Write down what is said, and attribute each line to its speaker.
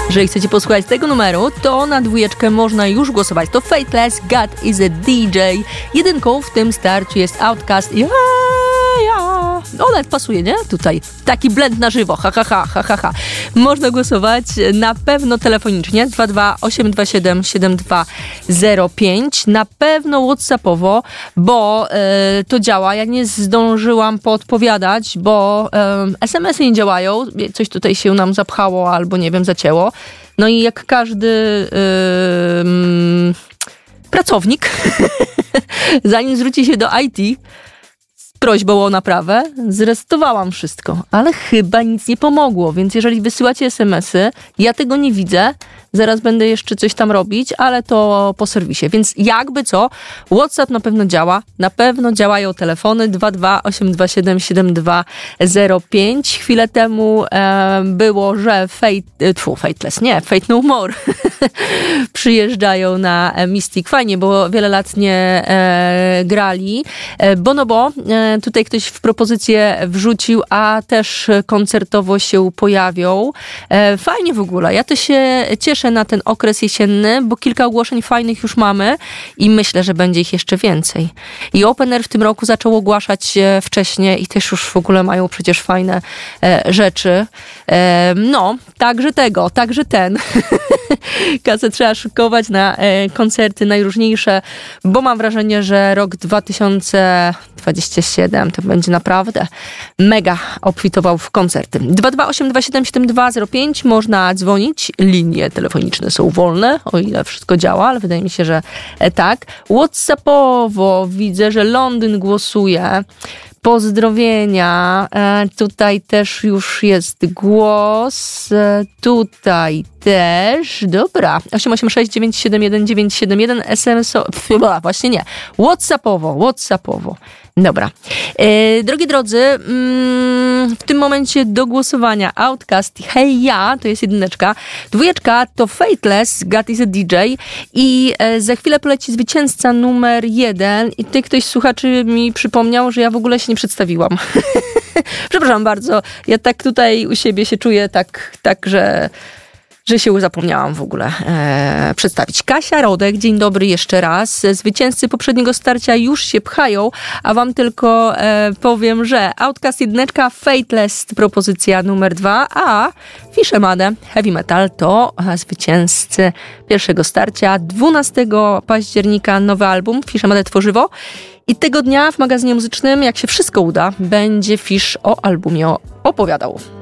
Speaker 1: Jeżeli chcecie posłuchać tego numeru, to na 2 można już głosować. To Faithless, God is a DJ. 1 w tym starciu jest Outkast i nawet pasuje, nie? Tutaj taki blend na żywo, Można głosować na pewno telefonicznie 228277205, na pewno WhatsAppowo, bo to działa. Ja nie zdążyłam podpowiadać, bo SMS-y nie działają. Coś tutaj się nam zapchało albo nie wiem, zacięło. No i jak każdy pracownik, zanim zwróci się do IT z prośbą o naprawę, zresetowałam wszystko, ale chyba nic nie pomogło, więc jeżeli wysyłacie SMS-y, ja tego nie widzę, zaraz będę jeszcze coś tam robić, ale to po serwisie, więc jakby co, WhatsApp na pewno działa, na pewno działają telefony 228277205. Chwilę temu było, że Faithless, nie, Fate No More przyjeżdżają na Mystic. Fajnie, bo wiele lat nie grali. Bonobo, tutaj ktoś w propozycję wrzucił, a też koncertowo się pojawią. Fajnie w ogóle. Ja to się cieszę na ten okres jesienny, bo kilka ogłoszeń fajnych już mamy i myślę, że będzie ich jeszcze więcej. I Open Air w tym roku zaczął ogłaszać wcześniej i też już w ogóle mają przecież fajne rzeczy. No, także ten. Kasę trzeba szykować na koncerty najróżniejsze, bo mam wrażenie, że rok 2027 to będzie naprawdę mega obfitował w koncerty. 228277205 można dzwonić, linie telefoniczne są wolne, o ile wszystko działa, ale wydaje mi się, że tak. WhatsAppowo widzę, że Londyn głosuje. Pozdrowienia. Tutaj też już jest głos. Tutaj też. Dobra. 886971971 SMS. Właśnie nie. WhatsAppowo. Dobra. Drogie drodzy, w tym momencie do głosowania Outkast, Hej Ja, to jest 1, 2 to Faithless, God is a DJ i za chwilę poleci zwycięzca numer 1 i tutaj ktoś z słuchaczy mi przypomniał, że ja w ogóle się nie przedstawiłam. Przepraszam bardzo, ja tak tutaj u siebie się czuję że się zapomniałam w ogóle przedstawić. Kasia Rodek, dzień dobry jeszcze raz. Zwycięzcy poprzedniego starcia już się pchają, a wam tylko powiem, że Outkast 1, Faithless propozycja numer 2, a Fiszemade Heavy Metal to zwycięzcy pierwszego starcia. 12 października nowy album Fiszemade Tworzywo i tego dnia w magazynie muzycznym, jak się wszystko uda, będzie Fisz o albumie opowiadał.